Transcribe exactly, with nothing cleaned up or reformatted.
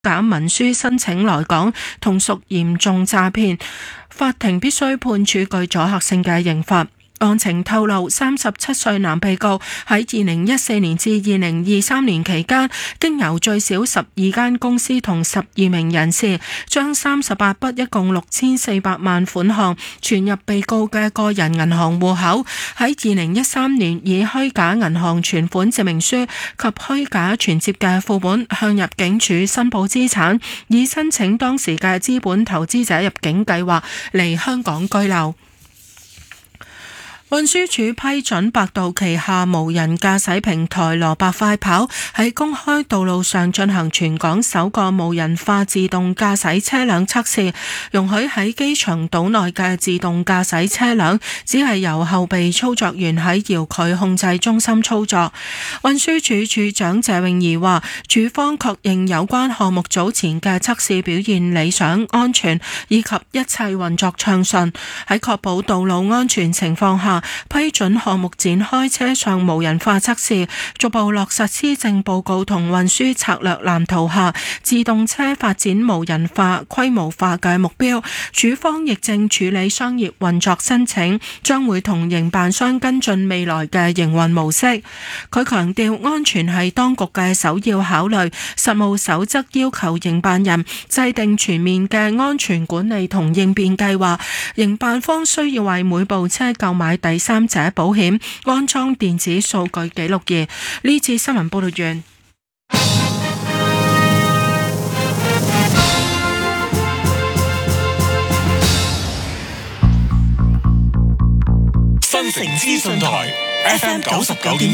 假文書申請來港，同屬嚴重詐騙，法庭必須判處具阻嚇性嘅刑罰。案情透露，三十七歲男被告喺二零一四年至二零二三年期間，經由最少十二間公司同十二名人士，將三十八筆一共六千四百萬款項存入被告嘅個人銀行戶口。喺二零一三年，以虛假銀行存款證明書及虛假存摺嘅副本向入境處申報資產，以申請當時嘅資本投資者入境計劃嚟香港居留。運輸署批准百度旗下無人駕駛平台蘿蔔快跑喺公開道路上進行全港首個無人化自動駕駛車輛測試，容許喺機場島內嘅自動駕駛車輛只係由後備操作員喺遙距控制中心操作。運輸署署長謝永儀話，署方確認有關項目早前嘅測試表現理想、安全以及一切運作暢順，喺確保道路安全情況下，批准項目展開車上無人化測試，逐步落實施政報告同運輸策略藍圖下自動車發展無人化、規模化嘅目標。署方亦正處理商業運作申請，將會同營辦商跟進未來嘅營運模式。佢強調，安全係當局嘅首要考慮，實務守則要求營辦人制定全面嘅安全管理同應變計劃。營辦方需要為每部車購買第三者保險，安裝電子數據記錄儀。呢次新聞報道完。 新城資訊台 F M 九十九點